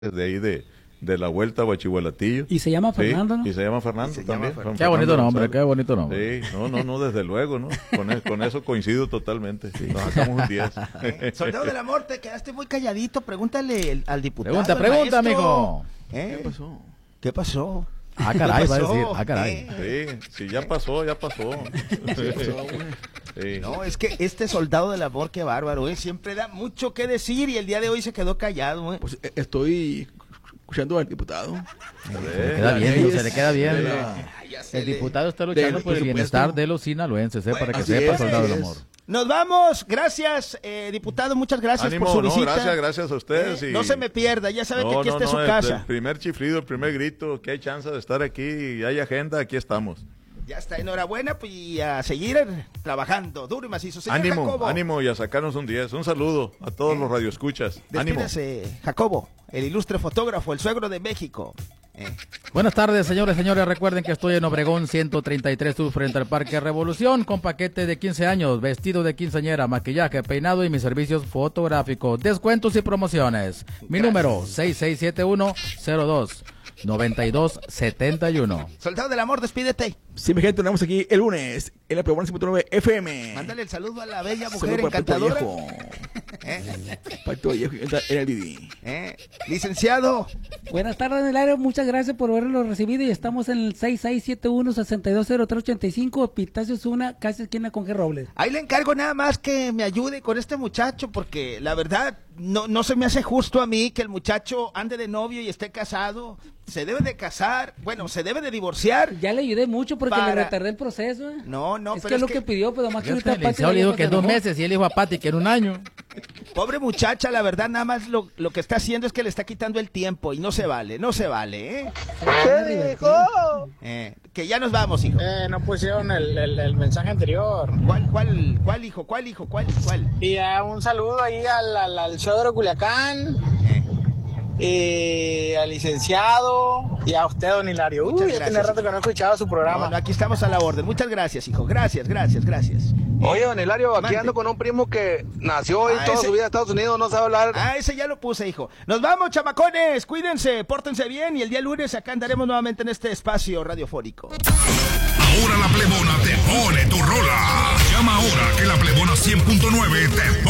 de ahí de la Vuelta a Huachihualatillo. Y se llama Fernando, ¿no? Y se llama Fernando también. Qué bonito nombre, qué bonito nombre. Sí, no, desde luego, ¿no? Con eso coincido totalmente. Sí. Nos sacamos un 10. Soldado del Amor, te quedaste muy calladito. Pregúntale al diputado. Pregunta, al maestro. amigo. ¿Qué pasó? ¿Qué pasó? Ah, caray, va a pasó? decir. Ah, caray. Sí, ya pasó. Sí. No, es que este Soldado del Amor, qué bárbaro, siempre da mucho que decir y el día de hoy se quedó callado. Pues estoy escuchando al diputado. Se le queda bien. El diputado está luchando por el bienestar de los sinaloenses, para que sepa, Soldado del Amor. Nos vamos, gracias, diputado, muchas gracias Ánimo, por su visita. Gracias a ustedes. No se me pierda, ya sabe que aquí está su el casa. primer chiflido, el primer grito, que hay chance de estar aquí y hay agenda, aquí estamos. Ya está, enhorabuena, pues, y a seguir trabajando, duro y macizo. Señor Jacobo. Ánimo y a sacarnos un 10. Un saludo a todos los radioescuchas. Despídase, Jacobo, el ilustre fotógrafo, el suegro de México. Buenas tardes, señores, señores. Recuerden que estoy en Obregón 133 Sur, frente al Parque Revolución, con paquete de 15 años, vestido de quinceañera, maquillaje, peinado y mis servicios fotográficos, descuentos y promociones. Mi número 6671-02-9271. Soldado del Amor, despídete. Sí, mi gente, nos vemos aquí el lunes en la Plebona 59 FM. Mándale el saludo a la bella mujer encantadora. Pacto Vallejo en el Didi. Licenciado. Buenas tardes, Hilario. Muchas gracias por haberlo recibido. Y estamos en el 6671-620385, Epitacio Zuna, casi esquina con G. Robles. Ahí le encargo nada más que me ayude con este muchacho, porque la verdad no se me hace justo a mí que el muchacho ande de novio y esté casado. Se debe de casar, bueno, se debe de divorciar. Ya le ayudé mucho porque le retardé el proceso. No, es que es lo que pidió, pero más que ahorita Pati le dijo que en 2 meses y él dijo a Pati que en 1 año. Pobre muchacha, la verdad, nada más lo que está haciendo es que le está quitando el tiempo y no se vale, ¿eh? ¿Qué dijo? Que ya nos vamos, hijo. No pusieron el mensaje anterior. ¿Cuál, hijo? ¿Cuál? Y un saludo ahí al show de Culiacán. Al licenciado y a usted, don Hilario. Ya tiene rato que no he escuchado su programa. No, aquí estamos a la orden. Muchas gracias, hijo. Gracias. Oye, don Hilario, aquí ando con un primo que nació y toda su vida en Estados Unidos, no sabe hablar. Ese ya lo puse, hijo. Nos vamos, chamacones. Cuídense, pórtense bien y el día lunes acá andaremos nuevamente en este espacio radiofónico. Ahora la Plebona te pone tu rola. Llama ahora que la Plebona 100.9 te pone